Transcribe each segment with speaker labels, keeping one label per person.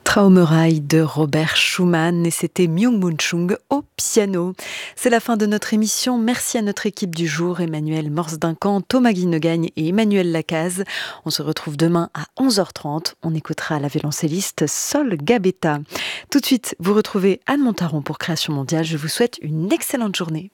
Speaker 1: Traumeraille de Robert Schumann et c'était Myung-Moon Chung au piano. C'est la fin de notre émission. Merci à notre équipe du jour, Emmanuel Morse-Duncan, Thomas Guinogagne et Emmanuel Lacaze. On se retrouve demain à 11h30. On écoutera la violoncelliste Sol Gabetta. Tout de suite, vous retrouvez Anne Montaron pour Création Mondiale. Je vous souhaite une excellente journée.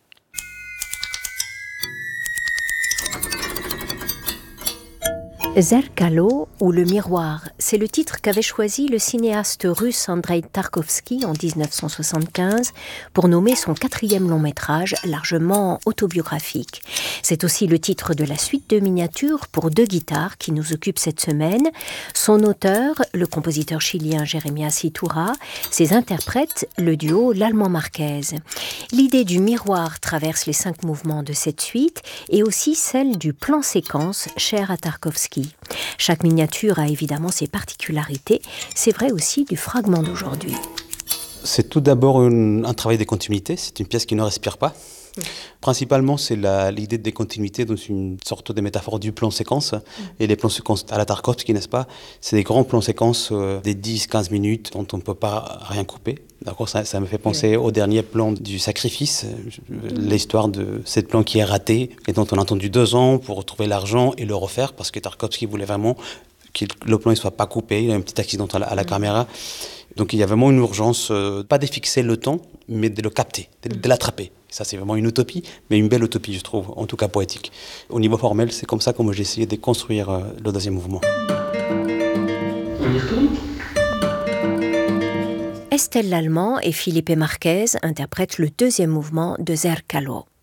Speaker 2: Zerkalo ou le miroir, c'est le titre qu'avait choisi le cinéaste russe Andreï Tarkovsky en 1975 pour nommer son 4e long métrage largement autobiographique. C'est aussi le titre de la suite de miniatures pour 2 guitares qui nous occupe cette semaine. Son auteur, le compositeur chilien Jeremias Iturra, ses interprètes, le duo l'allemand Marquez. L'idée du miroir traverse les 5 mouvements de cette suite et aussi celle du plan séquence cher à Tarkovsky. Chaque miniature a évidemment ses particularités. C'est vrai aussi du fragment d'aujourd'hui.
Speaker 3: C'est tout d'abord un travail de continuité. C'est une pièce qui ne respire pas. Principalement, c'est l'idée de décontinuité dans une sorte de métaphore du plan séquence. Et les plans séquences à la Tarkovsky, n'est-ce pas? C'est des grands plans séquences des 10-15 minutes dont on ne peut pas rien couper. D'accord, ça me fait penser au dernier plan du sacrifice, l'histoire de ce plan qui est raté et dont on a attendu 2 ans pour retrouver l'argent et le refaire parce que Tarkovsky voulait vraiment que le plan ne soit pas coupé. Il y a un petit accident à la caméra. Donc il y a vraiment une urgence, pas de fixer le temps, mais de le capter, de l'attraper. Ça, c'est vraiment une utopie, mais une belle utopie, je trouve, en tout cas poétique. Au niveau formel, c'est comme ça que j'ai essayé de construire le 2e mouvement.
Speaker 4: On y retourne ?
Speaker 2: Estelle Lallemand et Felipe Marquez interprètent le 2e mouvement de Zerkalo.